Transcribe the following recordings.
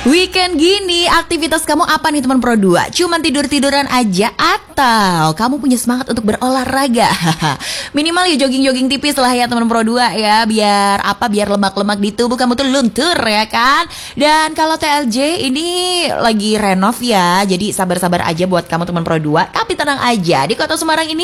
Weekend gini, aktivitas kamu apa nih teman Pro 2? Cuman tidur-tiduran aja atau kamu punya semangat untuk berolahraga? Minimal ya jogging-jogging tipis lah ya teman Pro 2 ya. Biar lemak-lemak di tubuh kamu tuh luntur ya kan? Dan kalau TLJ ini lagi renov ya. Jadi sabar-sabar aja buat kamu teman Pro 2. Tapi tenang aja, di Kota Semarang ini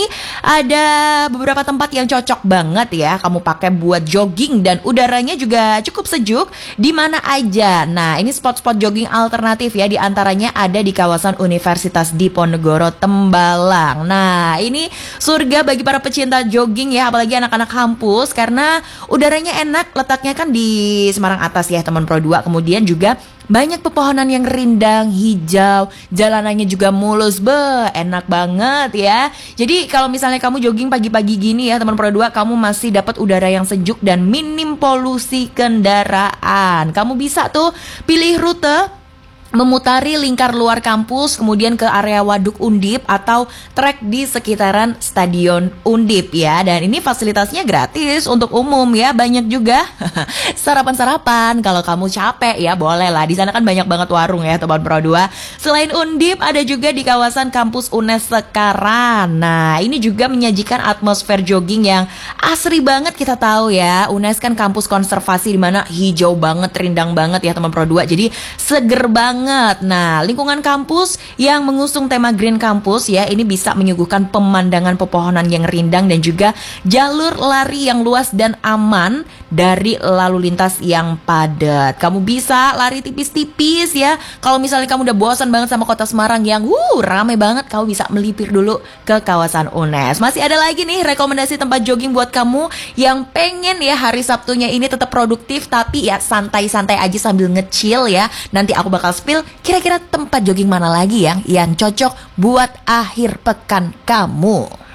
ada beberapa tempat yang cocok banget ya kamu pakai buat jogging dan udaranya juga cukup sejuk di mana aja. Nah, ini spot-spot jogging alternatif ya, di antaranya ada di kawasan Universitas Diponegoro Tembalang. Nah, ini surga bagi para pecinta jogging ya, apalagi anak-anak kampus karena udaranya enak, letaknya kan di Semarang Atas ya teman Pro 2. Kemudian juga banyak pepohonan yang rindang, hijau, jalanannya juga mulus, enak banget ya. Jadi kalau misalnya kamu jogging pagi-pagi gini ya teman Pro 2, kamu masih dapat udara yang sejuk dan minim polusi kendaraan. Kamu bisa tuh pilih rute memutari lingkar luar kampus, kemudian ke area Waduk Undip atau trek di sekitaran Stadion Undip ya. Dan ini fasilitasnya gratis untuk umum ya, banyak juga sarapan-sarapan. Kalau kamu capek ya boleh lah, di sana kan banyak banget warung ya teman Pro 2. Selain Undip ada juga di kawasan kampus UNES Sekaran. Nah, ini juga menyajikan atmosfer jogging yang asri banget. Kita tahu ya, UNES kan kampus konservasi di mana hijau banget, rindang banget ya teman Pro 2. Jadi seger banget. Nah, lingkungan kampus yang mengusung tema Green Campus ya, ini bisa menyuguhkan pemandangan pepohonan yang rindang dan juga jalur lari yang luas dan aman dari lalu lintas yang padat. Kamu bisa lari tipis-tipis ya. Kalau misalnya kamu udah bosan banget sama kota Semarang yang rame banget, kamu bisa melipir dulu ke kawasan UNES. Masih ada lagi nih rekomendasi tempat jogging buat kamu yang pengen ya hari Sabtunya ini tetap produktif tapi ya santai-santai aja sambil nge-chill ya. Nanti aku bakal spill kira-kira tempat jogging mana lagi yang cocok buat akhir pekan kamu.